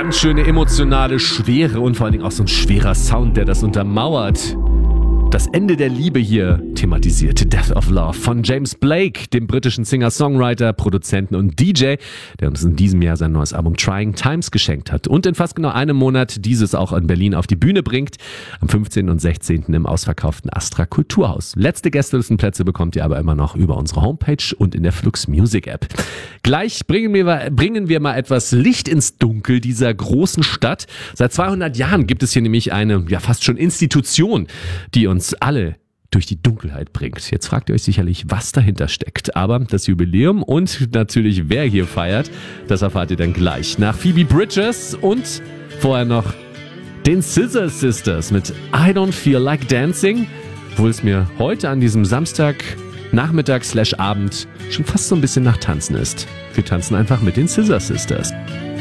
ganz schöne emotionale Schwere und vor allen Dingen auch so ein schwerer Sound, der das untermauert. Das Ende der Liebe hier thematisiert. Death of Love von James Blake, dem britischen Singer-Songwriter, Produzenten und DJ, der uns in diesem Jahr sein neues Album Trying Times geschenkt hat und in fast genau einem Monat dieses auch in Berlin auf die Bühne bringt. Am 15. und 16. im ausverkauften Astra Kulturhaus. Letzte Gästelistenplätze bekommt ihr aber immer noch über unsere Homepage und in der Flux Music App. Gleich bringen wir mal etwas Licht ins Dunkel dieser großen Stadt. Seit 200 Jahren gibt es hier nämlich eine, ja fast schon Institution, die uns alle durch die Dunkelheit bringt. Jetzt fragt ihr euch sicherlich, was dahinter steckt. Aber das Jubiläum und natürlich wer hier feiert, das erfahrt ihr dann gleich. Nach Phoebe Bridgers und vorher noch den Scissor Sisters mit I Don't Feel Like Dancing, obwohl es mir heute an diesem Samstagnachmittag/Abend schon fast so ein bisschen nach Tanzen ist. Wir tanzen einfach mit den Scissor Sisters.